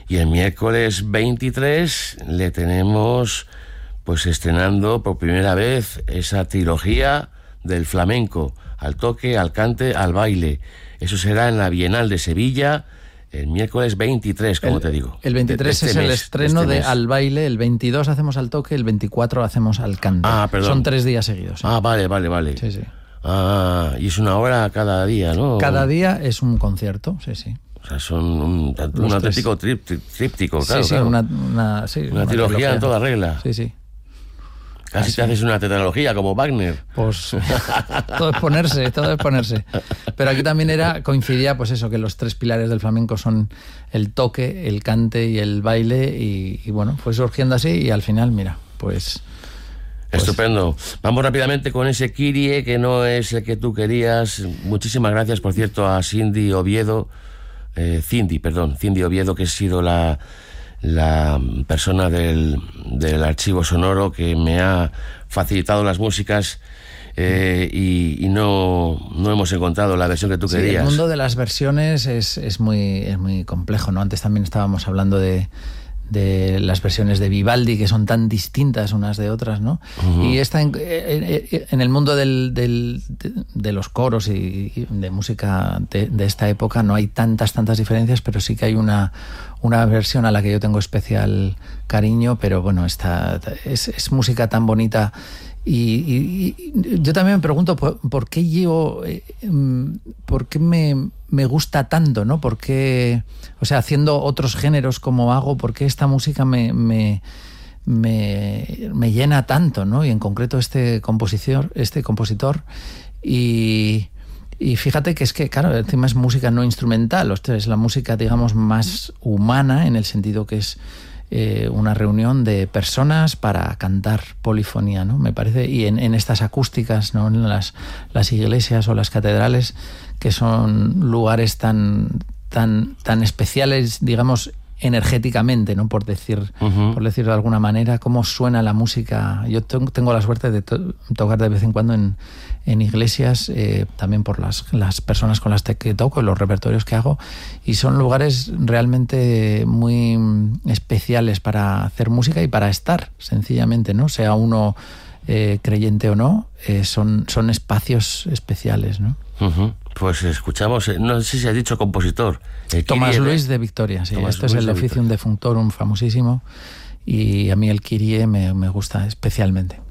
Y el miércoles 23 le tenemos pues estrenando por primera vez esa trilogía del flamenco, al toque, al cante, al baile. Eso será en la Bienal de Sevilla el miércoles 23, como te digo. El 23 es el estreno de Al Baile, el 22 hacemos al toque, el 24 hacemos al cante. Perdón. Son 3 días seguidos. Vale. Sí, sí. Y es una hora cada día, ¿no? Cada día es un concierto, sí. O sea, son un auténtico tríptico, claro. Sí, claro. Una trilogía en toda regla. Sí. Casi te haces una tetralogía como Wagner. Pues todo es ponerse. Pero aquí también coincidía pues eso, que los 3 pilares del flamenco son el toque, el cante y el baile, y bueno, fue surgiendo así y al final, mira, pues... Estupendo. Vamos rápidamente con ese Kyrie, que no es el que tú querías. Muchísimas gracias, por cierto, a Cindy Oviedo, que ha sido la persona del archivo sonoro que me ha facilitado las músicas, y no hemos encontrado la versión que tú querías. El mundo de las versiones es muy complejo, ¿no? Antes también estábamos hablando de las versiones de Vivaldi, que son tan distintas unas de otras, ¿no? Uh-huh. Y esta en el mundo de los coros y de música de esta época no hay tantas diferencias, pero sí que hay una versión a la que yo tengo especial cariño, pero bueno, esta es música tan bonita. Y yo también me pregunto por qué me gusta tanto, ¿no? ¿Por qué, o sea, haciendo otros géneros como hago, por qué esta música me llena tanto, ¿no? Y en concreto este compositor. Y fíjate que es que, claro, encima es música no instrumental, es la música, digamos, más humana, en el sentido que es una reunión de personas para cantar polifonía, ¿no? Me parece, y en estas acústicas, ¿no? En las iglesias o las catedrales, que son lugares tan especiales, digamos, energéticamente, ¿no? Por decir de alguna manera, cómo suena la música. Yo tengo la suerte de tocar de vez en cuando en iglesias, también por las personas con las que toco, los repertorios que hago, y son lugares realmente muy especiales para hacer música y para estar, sencillamente, ¿no? Sea uno creyente o no, son espacios especiales, ¿no? Uh-huh. Pues escuchamos, no sé si has dicho compositor. Tomás Luis de Victoria, sí. Esto es el Officium Defunctorum famosísimo, y a mí el Kyrie me gusta especialmente.